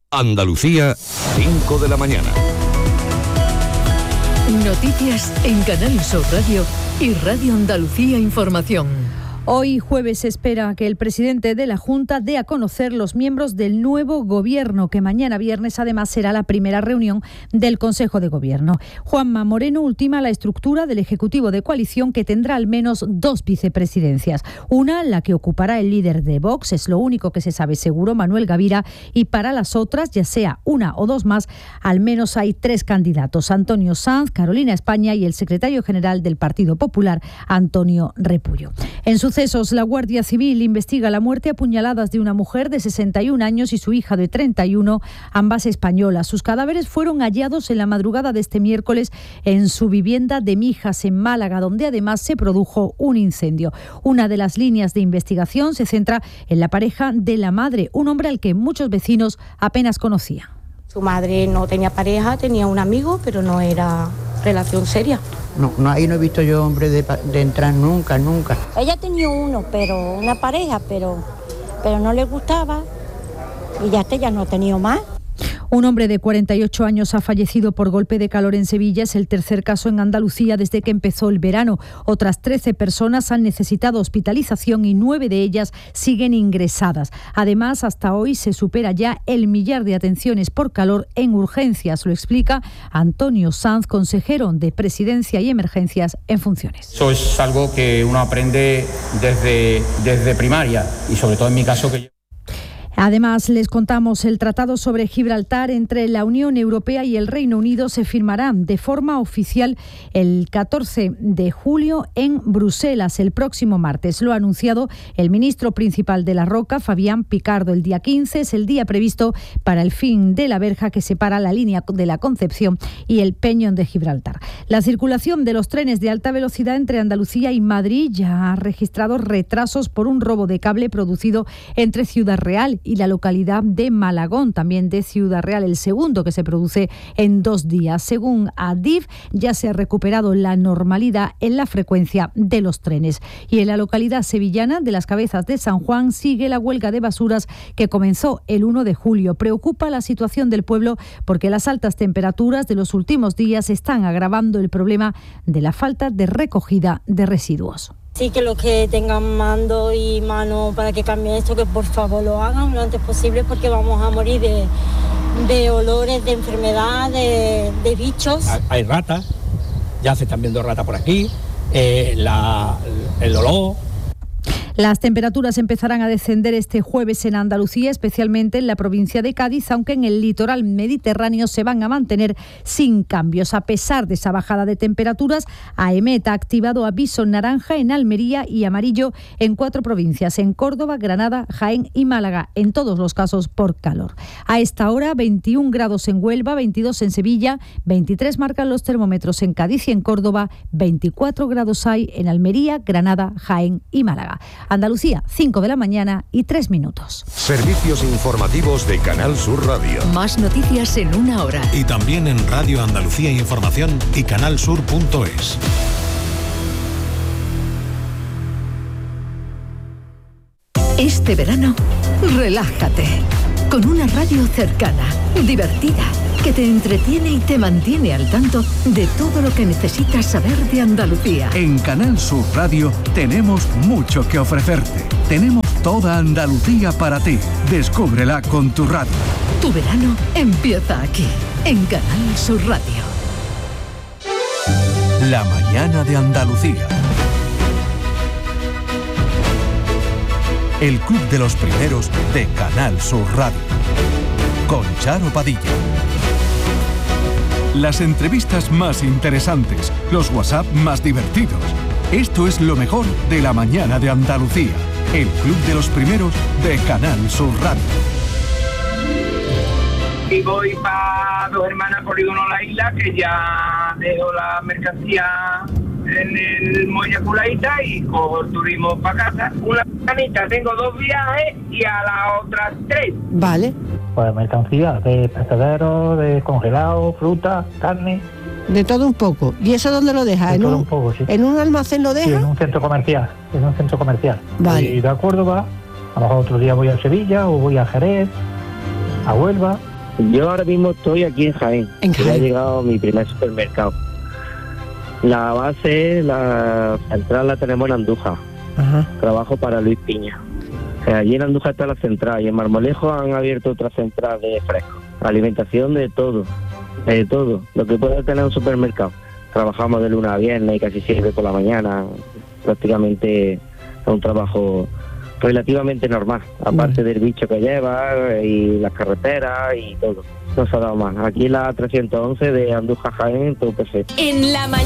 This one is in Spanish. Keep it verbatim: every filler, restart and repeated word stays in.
Andalucía, cinco de la mañana. Noticias en Canal Sur Radio y Radio Andalucía Información. Hoy jueves se espera que el presidente de la Junta dé a conocer los miembros del nuevo gobierno, que mañana viernes además será la primera reunión del Consejo de Gobierno. Juanma Moreno ultima la estructura del Ejecutivo de coalición, que tendrá al menos dos vicepresidencias. Una, la que ocupará el líder de Vox, es lo único que se sabe seguro, Manuel Gavira, y para las otras, ya sea una o dos más, al menos hay tres candidatos: Antonio Sanz, Carolina España y el secretario general del Partido Popular, Antonio Repullo. En su La Guardia Civil investiga la muerte a puñaladas de una mujer de sesenta y un años y su hija de treinta y uno, ambas españolas. Sus cadáveres fueron hallados en la madrugada de este miércoles en su vivienda de Mijas, en Málaga, donde además se produjo un incendio. Una de las líneas de investigación se centra en la pareja de la madre, un hombre al que muchos vecinos apenas conocían. Su madre no tenía pareja, tenía un amigo, pero no era relación seria. No, no, ahí no he visto yo hombre de, de entrar nunca, nunca. Ella tenía uno, pero una pareja, pero, pero no le gustaba y ya este ya no ha tenido más. Un hombre de cuarenta y ocho años ha fallecido por golpe de calor en Sevilla. Es el tercer caso en Andalucía desde que empezó el verano. Otras trece personas han necesitado hospitalización y nueve de ellas siguen ingresadas. Además, hasta hoy se supera ya el millar de atenciones por calor en urgencias. Lo explica Antonio Sanz, consejero de Presidencia y Emergencias en funciones. Eso es algo que uno aprende desde, desde primaria y sobre todo en mi caso que yo... Además, les contamos, el tratado sobre Gibraltar entre la Unión Europea y el Reino Unido se firmará de forma oficial el catorce de julio en Bruselas, el próximo martes. Lo ha anunciado el ministro principal de La Roca, Fabián Picardo. El día quince es el día previsto para el fin de la verja que separa la línea de la Concepción y el Peñón de Gibraltar. La circulación de los trenes de alta velocidad entre Andalucía y Madrid ya ha registrado retrasos por un robo de cable producido entre Ciudad Real y la localidad de Malagón, también de Ciudad Real, el segundo que se produce en dos días. Según Adif, ya se ha recuperado la normalidad en la frecuencia de los trenes. Y en la localidad sevillana de Las Cabezas de San Juan sigue la huelga de basuras que comenzó el uno de julio. Preocupa la situación del pueblo porque las altas temperaturas de los últimos días están agravando el problema de la falta de recogida de residuos. Sí, que los que tengan mando y mano para que cambie esto, que por favor lo hagan lo antes posible, porque vamos a morir de, de olores, de enfermedad, de, de bichos. Hay ratas, ya se están viendo ratas por aquí, eh, la, el olor. Las temperaturas empezarán a descender este jueves en Andalucía, especialmente en la provincia de Cádiz, aunque en el litoral mediterráneo se van a mantener sin cambios. A pesar de esa bajada de temperaturas, AEMET ha activado aviso naranja en Almería y amarillo en cuatro provincias, en Córdoba, Granada, Jaén y Málaga, en todos los casos por calor. A esta hora, veintiún grados en Huelva, veintidós en Sevilla, veintitrés marcan los termómetros en Cádiz y en Córdoba, veinticuatro grados hay en Almería, Granada, Jaén y Málaga. Andalucía, cinco de la mañana y tres minutos. Servicios informativos de Canal Sur Radio. Más noticias en una hora. Y también en Radio Andalucía Información y canal sur punto es. Este verano, relájate. Con una radio cercana, divertida, que te entretiene y te mantiene al tanto de todo lo que necesitas saber de Andalucía. En Canal Sur Radio tenemos mucho que ofrecerte. Tenemos toda Andalucía para ti. Descúbrela con tu radio. Tu verano empieza aquí, en Canal Sur Radio. La mañana de Andalucía. El Club de los Primeros de Canal Sur Radio. Con Charo Padilla. Las entrevistas más interesantes, los WhatsApp más divertidos. Esto es lo mejor de la mañana de Andalucía. El Club de los Primeros de Canal Sur Radio. Y voy para Dos Hermanas Polígono La Isla, que ya dejo la mercancía en el Moya Culaíta y cojo el turismo para casa. Una semanita tengo dos viajes y a las otras tres. Vale. Pues mercancía de pescadero, de congelado, fruta, carne. De todo un poco. ¿Y eso dónde lo dejas? De ¿En todo un, un poco, sí. ¿En un almacén lo dejas? Sí, en un centro comercial. En un centro comercial. Vale. Y de a Córdoba, a lo mejor otro día voy a Sevilla o voy a Jerez, a Huelva. Yo ahora mismo estoy aquí en Jaén. En Jaén. Ya ha llegado mi primer supermercado. La base, la central la tenemos en Andújar. Ajá. Trabajo para Luis Piña. Eh, allí en Andújar está la central y en Marmolejo han abierto otra central de fresco. Alimentación de todo, de todo, lo que puede tener un supermercado. Trabajamos de lunes a viernes y casi siempre por la mañana. Prácticamente es un trabajo relativamente normal, aparte del bicho que lleva y las carreteras y todo. No se ha dado más. Aquí la trescientos once de Andújar Jaén, todo perfecto. En la mañana.